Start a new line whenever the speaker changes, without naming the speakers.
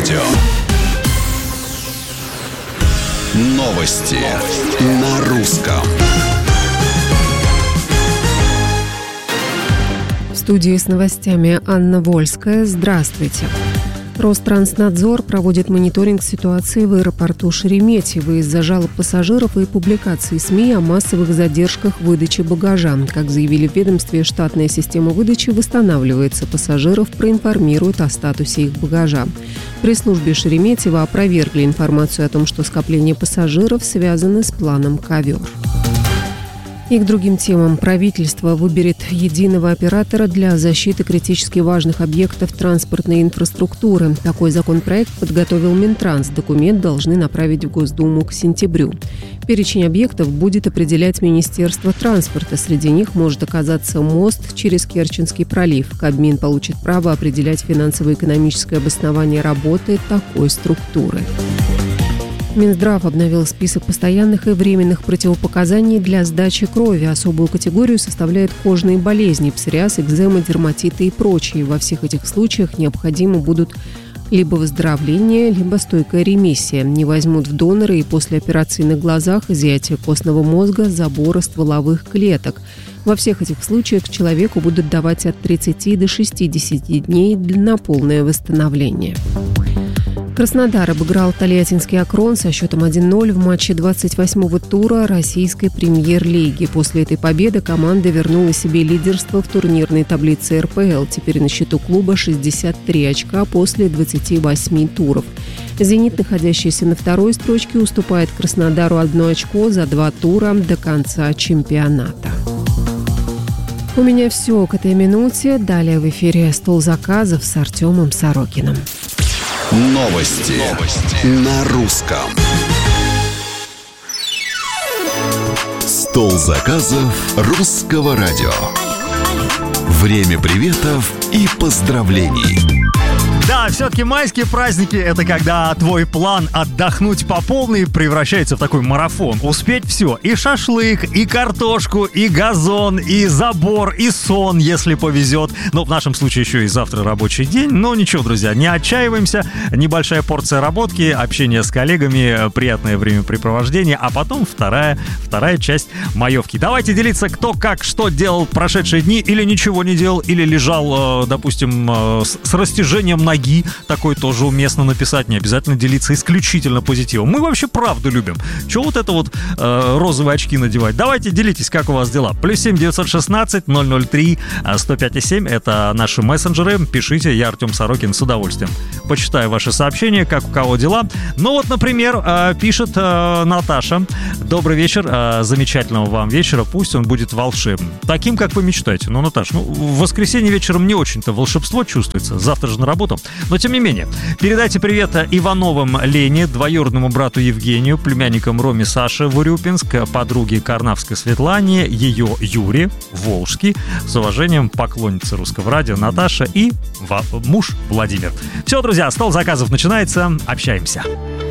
радио. Новости на русском.
В студии с новостями Анна Вольская. Здравствуйте. Ространснадзор проводит мониторинг ситуации в аэропорту Шереметьево из-за жалоб пассажиров и публикаций СМИ о массовых задержках выдачи багажа. Как заявили в ведомстве, штатная система выдачи восстанавливается. Пассажиров проинформируют о статусе их багажа. В пресс-службе Шереметьево опровергли информацию о том, что скопление пассажиров связано с планом «Ковер». И к другим темам. Правительство выберет единого оператора для защиты критически важных объектов транспортной инфраструктуры. Такой законопроект подготовил Минтранс. Документ должны направить в Госдуму к сентябрю. Перечень объектов будет определять Министерство транспорта. Среди них может оказаться мост через Керченский пролив. Кабмин получит право определять финансово-экономическое обоснование работы такой структуры. Минздрав обновил список постоянных и временных противопоказаний для сдачи крови. Особую категорию составляют кожные болезни, псориаз, экзема, дерматиты и прочие. Во всех этих случаях необходимы будут либо выздоровление, либо стойкая ремиссия. Не возьмут в доноры и после операции на глазах, изъятия костного мозга, забора стволовых клеток. Во всех этих случаях человеку будут давать от 30 до 60 дней на полное восстановление. Краснодар обыграл Тольяттинский Акрон со счетом 1-0 в матче 28-го тура российской премьер-лиги. После этой победы команда вернула себе лидерство в турнирной таблице РПЛ. Теперь на счету клуба 63 очка после 28 туров. «Зенит», находящийся на второй строчке, уступает Краснодару 1 очко за 2 тура до конца чемпионата. У меня все к этой минуте. Далее в эфире «Стол заказов» с Артемом Сорокиным.
Новости на русском. Стол заказов русского радио. Время приветов и поздравлений.
Да, все-таки майские праздники — это когда твой план отдохнуть по полной превращается в такой марафон. Успеть все. И шашлык, и картошку, и газон, и забор, и сон, если повезет. Но в нашем случае еще и завтра рабочий день. Но ничего, друзья, не отчаиваемся. Небольшая порция работки, общение с коллегами, приятное времяпрепровождение, а потом вторая часть маевки. Давайте делиться, кто как что делал в прошедшие дни, или ничего не делал, или лежал, допустим, с растяжением ноги. Такой тоже уместно написать, не обязательно делиться исключительно позитивом. Мы вообще правду любим. Чего вот это вот розовые очки надевать? Давайте делитесь, как у вас дела. +7 916 003 105,7 это наши мессенджеры. Пишите, я Артем Сорокин, с удовольствием почитаю ваши сообщения, как у кого дела. Ну вот, например, пишет Наташа: добрый вечер, замечательного вам вечера, пусть он будет волшебным, таким, как вы мечтаете. Ну, Наташа, в воскресенье вечером не очень-то волшебство чувствуется, завтра же на работу. Но тем не менее, передайте привет Ивановым Лене, двоюродному брату Евгению, племянникам Роме Саше в Урюпинск, подруге Карнавской Светлане, ее Юре Волжский. С уважением, поклонница русского радио Наташа и муж Владимир. Все, друзья, стол заказов начинается. Общаемся.